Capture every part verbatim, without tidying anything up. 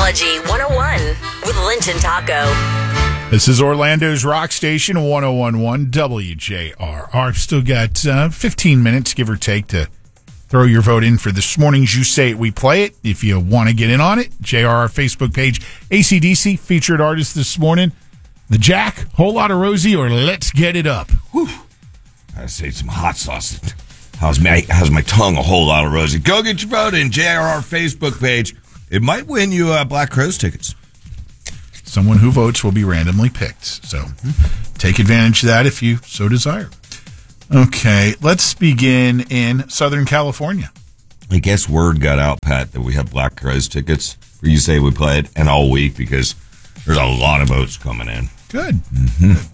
Technology one oh one with Linton Taco. This is Orlando's Rock Station, one oh one point one W J R R. I've still got uh, fifteen minutes, give or take, to throw your vote in for this morning's You Say It, We Play It. If you want to get in on it, J R R Facebook page, A C D C, featured artist this morning, The Jack, Whole Lot of Rosie, or Let's Get It Up. Whew. I say some hot sauce. How's my, how's my tongue? A whole lot of Rosie. Go get your vote in, J R R Facebook page. It might win you uh, Black Crowes tickets. Someone who votes will be randomly picked. So take advantage of that if you so desire. Okay, let's begin in Southern California. I guess word got out, Pat, that we have Black Crowes tickets for You Say We Play It, and all week because there's a lot of votes coming in. Good. Mm-hmm.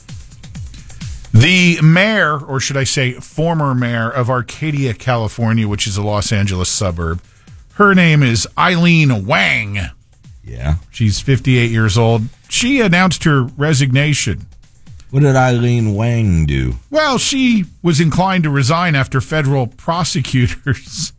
The mayor, or should I say former mayor of Arcadia, California, which is a Los Angeles suburb, her name is Eileen Wang. Yeah. She's fifty-eight years old. She announced her resignation. What did Eileen Wang do? Well, she was inclined to resign after federal prosecutors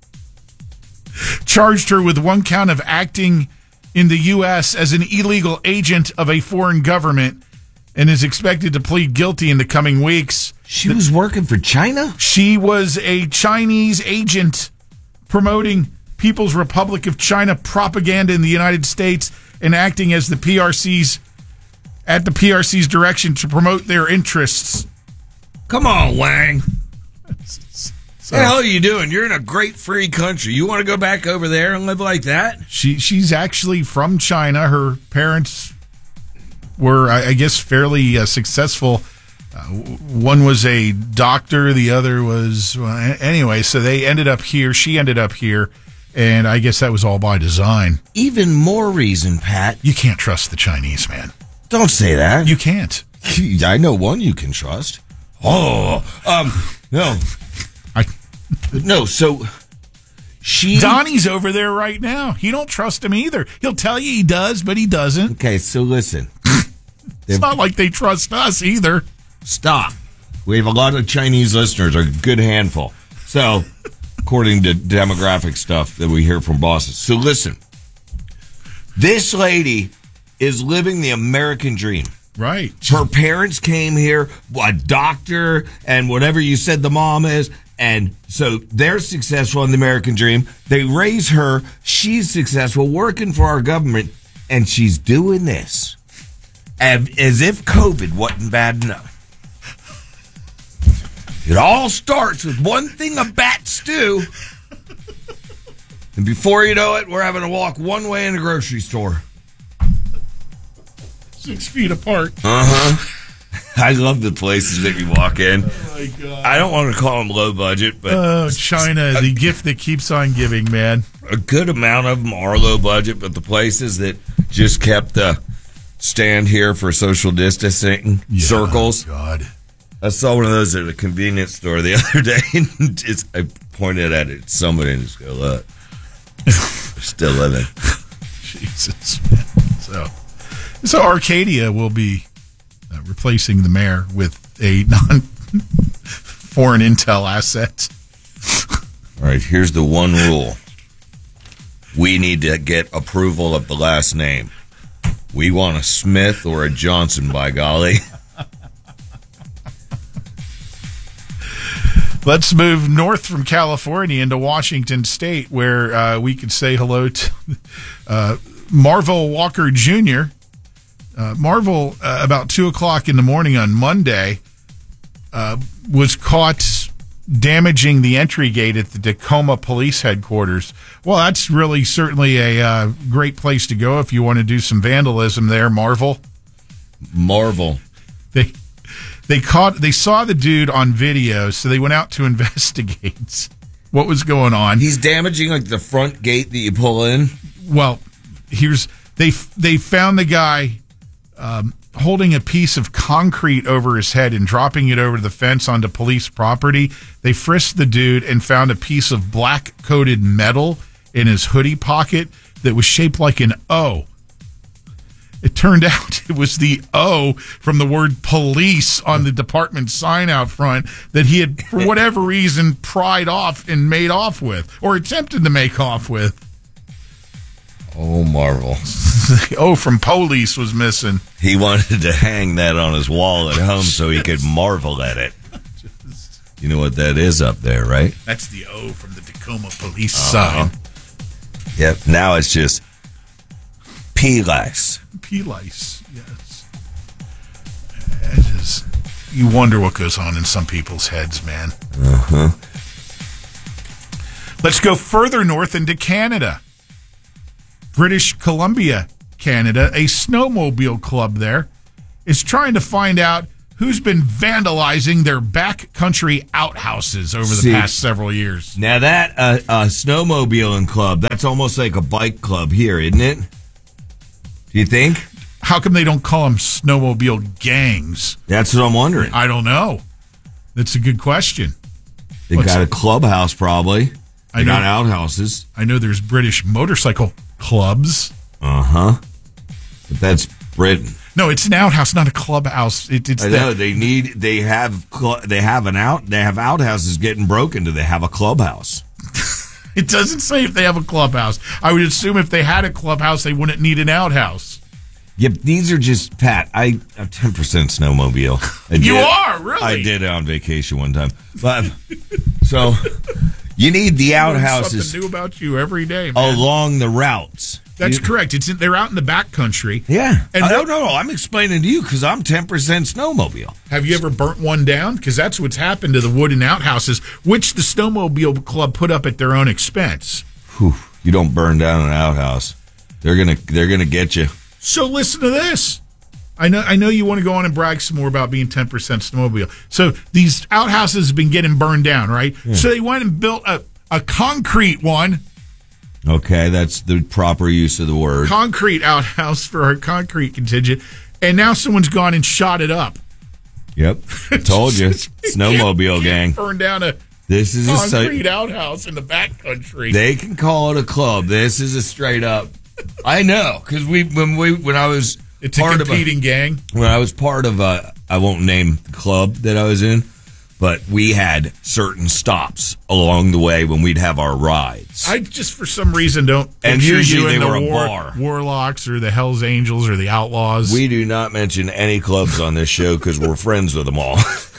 charged her with one count of acting in the U S as an illegal agent of a foreign government and is expected to plead guilty in the coming weeks. She was working for China? She was a Chinese agent promoting People's Republic of China propaganda in the United States and acting as the P R C's at the P R C's direction to promote their interests. Come on, Wang. So, what the hell are you doing? You're in a great free country. You want to go back over there and live like that? She she's actually from China. Her parents were, I, I guess, fairly uh, successful. Uh, one was a doctor. The other was, well, anyway, so they ended up here. She ended up here. And I guess that was all by design. Even more reason, Pat. You can't trust the Chinese, man. Don't say that. You can't. I know one you can trust. Oh, um, no. I No, so she... Donnie's over there right now. You don't trust him either. He'll tell you he does, but he doesn't. Okay, so listen. It's not like they trust us either. Stop. We have a lot of Chinese listeners, a good handful. So... according to demographic stuff that we hear from bosses. So listen, this lady is living the American dream. Right. Her parents came here, a doctor, and whatever you said the mom is, and so they're successful in the American dream. They raise her. She's successful working for our government, and she's doing this as if COVID wasn't bad enough. It all starts with one thing of bat stew. And before you know it, we're having to walk one way in the grocery store. Six feet apart. Uh-huh. I love the places that you walk in. Oh, my God. I don't want to call them low budget, but... Oh, China, the gift that keeps on giving, man. A good amount of them are low budget, but the places that just kept the stand here for social distancing Yeah, circles... God. I saw one of those at a convenience store the other day, and just, I pointed at it, somebody, and just go, look, they're still living. Jesus, man. So, so Arcadia will be uh, replacing the mayor with a non-foreign intel asset. All right, here's the one rule. We need to get approval of the last name. We want a Smith or a Johnson, by golly. Let's move north from California into Washington State, where uh, we could say hello to uh, Marvel Walker Junior Uh, Marvel, uh, about two o'clock in the morning on Monday, uh, was caught damaging the entry gate at the Tacoma Police Headquarters. Well, that's really certainly a uh, great place to go if you want to do some vandalism there, Marvel. Marvel. They... They caught. They saw the dude on video, so they went out to investigate what was going on. He's damaging like the front gate that you pull in. Well, here's they they found the guy um, holding a piece of concrete over his head and dropping it over the fence onto police property. They frisked the dude and found a piece of black coated metal in his hoodie pocket that was shaped like an O. It turned out it was the O from the word police on the department sign out front that he had, for whatever reason, pried off and made off with, or attempted to make off with. Oh, Marvel. Oh, from Police was missing. He wanted to hang that on his wall at home so he could marvel at it. You know what that is up there, right? That's the O from the Tacoma Police Uh-huh. sign. Yep. Now it's just P-Lice. P-Lice, yes. It is, you wonder what goes on in some people's heads, man. Uh-huh. Let's go further north into Canada. British Columbia, Canada, a snowmobile club there is trying to find out who's been vandalizing their backcountry outhouses over the See, past several years. Now that uh, uh, snowmobiling club, that's almost like a bike club here, isn't it? Do you think? How come they don't call them snowmobile gangs? That's what I'm wondering. I don't know. That's a good question. They What's- got a clubhouse probably. They I know- got outhouses. I know there's British motorcycle clubs. Uh-huh. But that's Britain. No, it's an outhouse, not a clubhouse. It, it's I the- know they need. They have. Cl- they have an out. They have outhouses getting broken. Do they have a clubhouse? It doesn't say if they have a clubhouse. I would assume if they had a clubhouse, they wouldn't need an outhouse. Yep. These are just Pat. I have ten percent snowmobile. I You did- are, really? I did it on vacation one time. But so you need the Learn outhouses Something new about you every day, man. along the routes. That's You- correct. It's in, they're out in the back country. Yeah. And And no, what- no, no. I'm explaining to you because I'm ten percent snowmobile. Have you ever burnt one down? Because that's what's happened to the wooden outhouses, which the snowmobile club put up at their own expense. Whew. You don't burn down an outhouse. They're gonna. They're gonna get you. So listen to this. I know I know you want to go on and brag some more about being ten percent snowmobile. So these outhouses have been getting burned down, right? So they went and built a, a concrete one, Okay, that's the proper use of the word. concrete outhouse for our concrete contingent, and now someone's gone and shot it up. Yep. Told you. You Snowmobile can't- gang. can't burn down a This is a concrete site. outhouse in the back country. They can call it a club. This is a straight up. I know because we when we when I was It's a part of competing gang. when I was part of a I won't name the club that I was in, but we had certain stops along the way when we'd have our rides. I just for some reason don't And picture usually you in they the were a war, bar. Warlocks or the Hells Angels or the Outlaws. We do not mention any clubs on this show because we're friends with them all.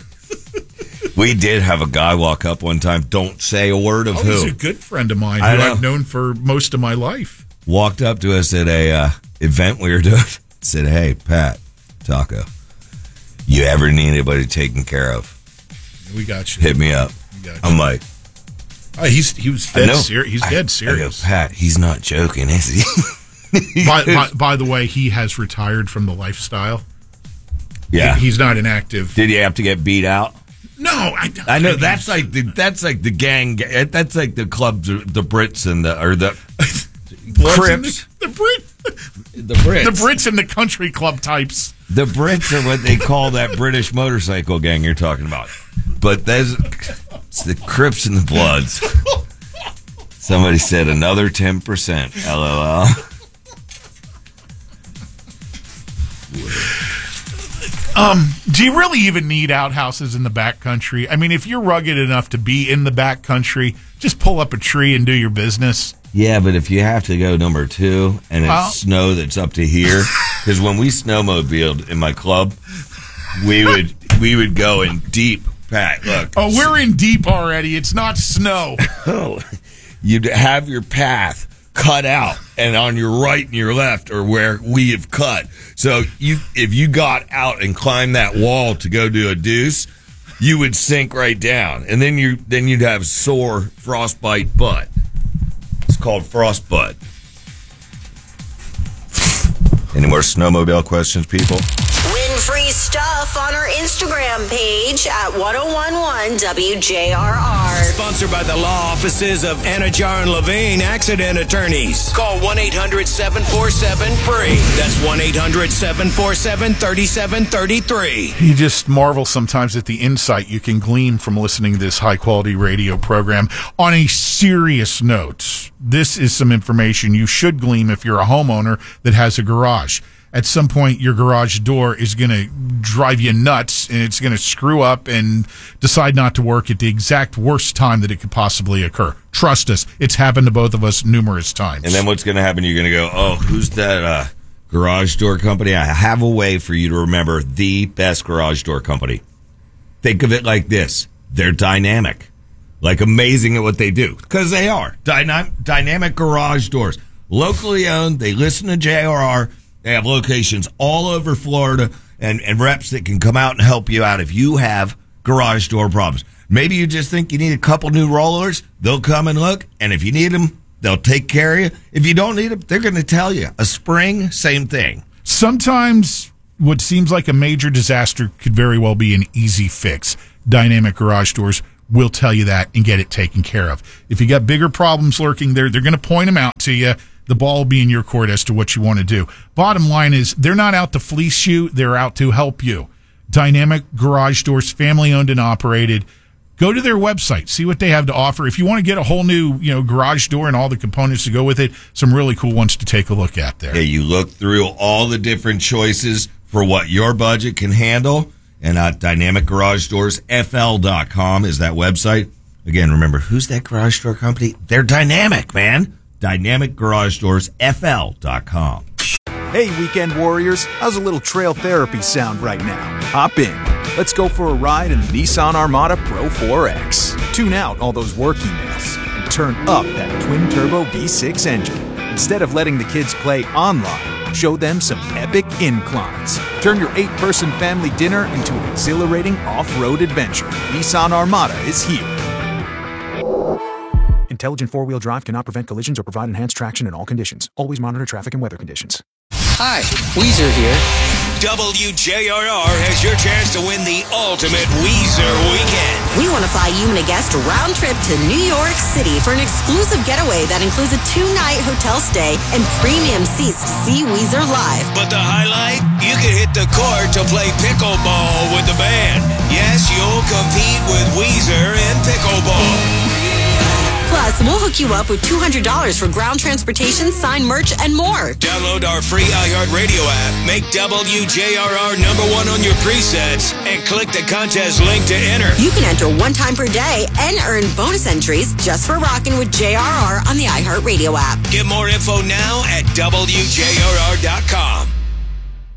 We did have a guy walk up one time. Don't say a word of oh, who. he's a good friend of mine I who know. I've known for most of my life. Walked up to us at a uh, event we were doing. Said, "Hey, Pat, Taco, you ever need anybody taken care of? We got you. Hit me up." We got you. I'm like, Oh, he's he was I dead know. serious. He's I- dead I go, serious. Pat, he's not joking, is he? by, by, by the way, he has retired from the lifestyle. Yeah. He's not an active. Did you have to get beat out? No, I don't. I know mean, that's like the that's like the gang. That's like the clubs, the Brits and the or the Bloods and Crips. The, the Brit, the Brits. the Brits and the country club types. The Brits are what they call that British motorcycle gang you're talking about. But there's it's the Crips and the Bloods. Somebody said another ten percent. LOL. Um, do you really even need outhouses in the back country? I mean, if you're rugged enough to be in the back country, just pull up a tree and do your business. Yeah, but if you have to go number two and it's Well- snow that's up to here, because when we snowmobiled in my club, we would we would go in deep. Pat, look. Oh, we're in deep already. It's not snow. Oh, you'd have your path cut out, and on your right and your left are where we have cut. So you, if you got out and climbed that wall to go do a deuce, you would sink right down, and then you then you'd have sore frostbite butt. It's called frostbutt. Any more snowmobile questions, people? Win free stuff on our Instagram page at ten eleven W J R R. Sponsored by the law offices of Anajar and Levine Accident Attorneys. Call one eight hundred seven four seven free. That's one eight hundred seven four seven three seven three three. You just marvel sometimes at the insight you can glean from listening to this high quality radio program. On a serious note, this is some information you should glean if you're a homeowner that has a garage. at some point your garage door is going to drive you nuts and it's going to screw up and decide not to work at the exact worst time that it could possibly occur. Trust us, it's happened to both of us numerous times. And then what's going to happen? You're going to go, oh, who's that uh, garage door company? I have a way for you to remember the best garage door company. Think of it like this. They're dynamic. Like amazing at what they do. Because they are. Dyna- dynamic garage doors. Locally owned. They listen to J R R. They have locations all over Florida and, and reps that can come out and help you out if you have garage door problems. Maybe you just think you need a couple new rollers. They'll come and look. And if you need them, they'll take care of you. If you don't need them, they're going to tell you. A spring, same thing. Sometimes what seems like a major disaster could very well be an easy fix. Dynamic garage doors will tell you that and get it taken care of. If you got bigger problems lurking there, they're going to point them out to you. The ball will be in your court as to what you want to do. Bottom line is they're not out to fleece you. They're out to help you. Dynamic Garage Doors, family owned and operated. Go to their website, see what they have to offer. If you want to get a whole new, you know, garage door and all the components to go with it, some really cool ones to take a look at there. Yeah, you look through all the different choices for what your budget can handle. And uh, Dynamic Garage Doors F L dot com is that website. Again, remember, who's that garage door company? They're dynamic, man. Dynamic Garage Doors F L dot com. Hey, weekend warriors, how's a little trail therapy sound right now? Hop in. Let's go for a ride in the Nissan Armada Pro four X. Tune out all those work emails and turn up that twin-turbo V six engine. Instead of letting the kids play online, show them some epic inclines. Turn your eight-person family dinner into an exhilarating off-road adventure. Nissan Armada is here. Intelligent four-wheel drive cannot prevent collisions or provide enhanced traction in all conditions. Always monitor traffic and weather conditions. Hi, Weezer here. W J R R has your chance to win the ultimate Weezer weekend. We want to fly you and a guest round trip to New York City for an exclusive getaway that includes a two-night hotel stay and premium seats to see Weezer live. But the highlight? You can hit the court to play pickleball with the band. Yes, you'll compete with Weezer in pickleball. Plus, we'll hook you up with two hundred dollars for ground transportation, signed merch, and more. Download our free iHeartRadio app, make W J R R number one on your presets, and click the contest link to enter. You can enter one time per day and earn bonus entries just for rocking with J R R on the iHeartRadio app. Get more info now at W J R R dot com.